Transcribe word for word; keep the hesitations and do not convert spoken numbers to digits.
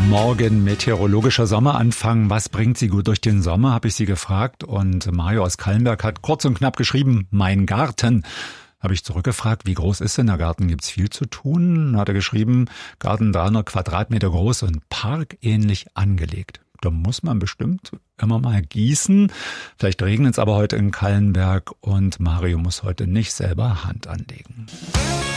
Morgen meteorologischer Sommeranfang. Was bringt Sie gut durch den Sommer, habe ich Sie gefragt. Und Mario aus Kallenberg hat kurz und knapp geschrieben, mein Garten. Habe ich zurückgefragt, wie groß ist denn der Garten? Gibt's viel zu tun? Hat er geschrieben, Garten dreihundert Quadratmeter groß und parkähnlich angelegt. Da muss man bestimmt immer mal gießen. Vielleicht regnet es aber heute in Kallenberg und Mario muss heute nicht selber Hand anlegen.